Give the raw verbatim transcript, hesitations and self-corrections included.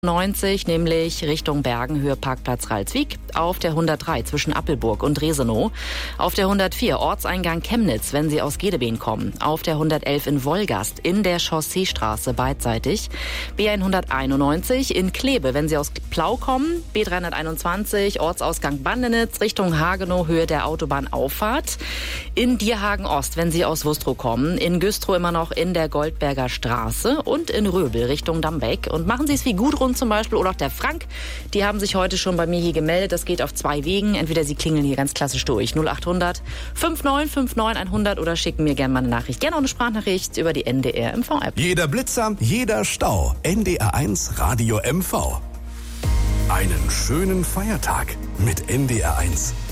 neunzig, nämlich Richtung Bergen, Höhe Parkplatz Ralswiek, auf der hundertdrei zwischen Appelburg und Resenow, auf der hundertvier Ortseingang Chemnitz, wenn Sie aus Gedebeen kommen, auf der hundertelf in Wolgast, in der Chausseestraße beidseitig, B hunderteinundneunzig in Kleve, wenn Sie aus Plau kommen, B dreihunderteinundzwanzig Ortsausgang Bandenitz, Richtung Hagenow, Höhe der Autobahnauffahrt, in Dierhagen Ost, wenn Sie aus Wustrow kommen, in Güstrow immer noch in der Goldberger Straße und in Röbel Richtung Dammbeck. Und machen Sie es wie Gudrun zum Beispiel oder auch der Frank, die haben sich heute schon bei mir hier gemeldet. Das geht auf zwei Wegen. Entweder Sie klingeln hier ganz klassisch durch null achthundert neunundfünfzig neunundfünfzig hundert oder schicken mir gerne mal eine Nachricht. Gerne auch eine Sprachnachricht über die N D R M V-App. Jeder Blitzer, jeder Stau. N D R eins Radio M V. Einen schönen Feiertag mit N D R eins.